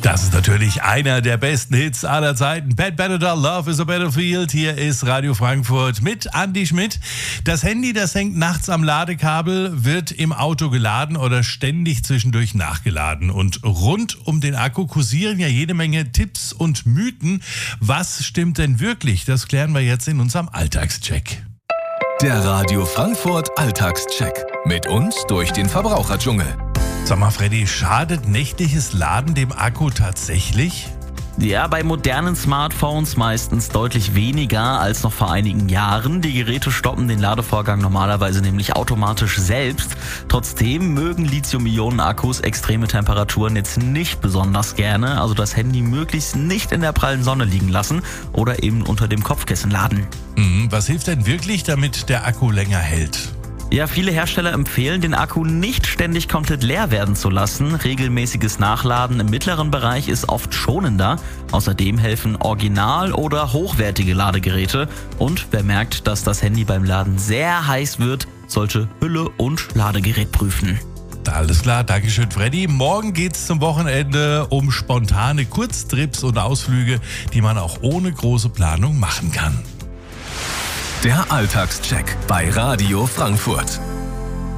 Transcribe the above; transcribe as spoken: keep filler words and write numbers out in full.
Das ist natürlich einer der besten Hits aller Zeiten. Pat Benatar, Love is a Battlefield. Hier ist Radio Frankfurt mit Andi Schmidt. Das Handy, das hängt nachts am Ladekabel, wird im Auto geladen oder ständig zwischendurch nachgeladen. Und rund um den Akku kursieren ja jede Menge Tipps und Mythen. Was stimmt denn wirklich? Das klären wir jetzt in unserem Alltagscheck. Der Radio Frankfurt Alltagscheck. Mit uns durch den Verbraucherdschungel. Sag mal, Freddy, schadet nächtliches Laden dem Akku tatsächlich? Ja, bei modernen Smartphones meistens deutlich weniger als noch vor einigen Jahren. Die Geräte stoppen den Ladevorgang normalerweise nämlich automatisch selbst. Trotzdem mögen Lithium-Ionen-Akkus extreme Temperaturen jetzt nicht besonders gerne. Also das Handy möglichst nicht in der prallen Sonne liegen lassen oder eben unter dem Kopfkissen laden. Mhm, was hilft denn wirklich, damit der Akku länger hält? Ja, viele Hersteller empfehlen, den Akku nicht ständig komplett leer werden zu lassen. Regelmäßiges Nachladen im mittleren Bereich ist oft schonender. Außerdem helfen original- oder hochwertige Ladegeräte. Und wer merkt, dass das Handy beim Laden sehr heiß wird, sollte Hülle und Ladegerät prüfen. Alles klar, Dankeschön, Freddy. Morgen geht's zum Wochenende um spontane Kurztrips und Ausflüge, die man auch ohne große Planung machen kann. Der Alltagscheck bei Radio Frankfurt.